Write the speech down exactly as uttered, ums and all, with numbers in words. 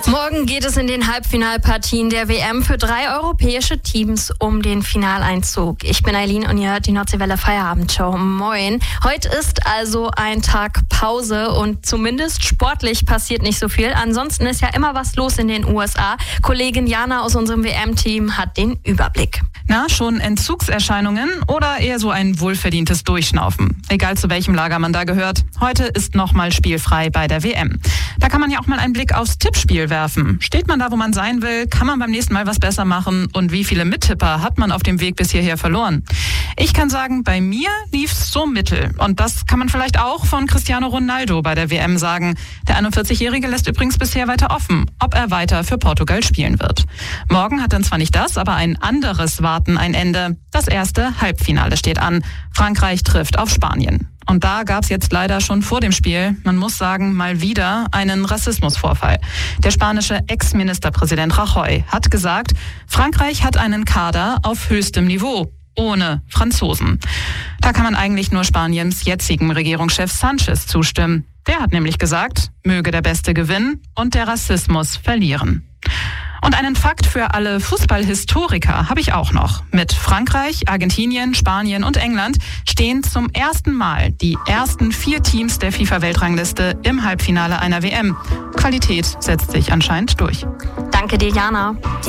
Morgen geht es in den Halbfinalpartien der W M für drei europäische Teams um den Finaleinzug. Ich bin Eileen und ihr hört die Nordseewelle Feierabendshow. Moin. Heute ist also ein Tag Pause und zumindest sportlich passiert nicht so viel. Ansonsten ist ja immer was los in den U S A. Kollegin Jana aus unserem W M-Team hat den Überblick. Na, schon Entzugserscheinungen oder eher so ein wohlverdientes Durchschnaufen? Egal zu welchem Lager man da gehört, heute ist nochmal spielfrei bei der W M. Da kann man ja auch mal einen Blick aufs Tippspiel werfen. Steht man da, wo man sein will? Kann man beim nächsten Mal was besser machen? Und wie viele Mittipper hat man auf dem Weg bis hierher verloren? Ich kann sagen, bei mir lief's so mittel. Und das kann man vielleicht auch von Cristiano Ronaldo bei der W M sagen. Der einundvierzigjährige lässt übrigens bisher weiter offen, ob er weiter für Portugal spielen wird. Morgen hat dann zwar nicht das, aber ein anderes Warten ein Ende. Das erste Halbfinale steht an. Frankreich trifft auf Spanien. Und da gab's jetzt leider schon vor dem Spiel, man muss sagen, mal wieder einen Rassismusvorfall. Der spanische Ex-Ministerpräsident Rajoy hat gesagt, Frankreich hat einen Kader auf höchstem Niveau, ohne Franzosen. Da kann man eigentlich nur Spaniens jetzigen Regierungschef Sanchez zustimmen. Der hat nämlich gesagt, möge der Beste gewinnen und der Rassismus verlieren. Und einen Fakt für alle Fußballhistoriker habe ich auch noch. Mit Frankreich, Argentinien, Spanien und England stehen zum ersten Mal die ersten vier Teams der FIFA-Weltrangliste im Halbfinale einer W M. Qualität setzt sich anscheinend durch. Danke dir, Jana.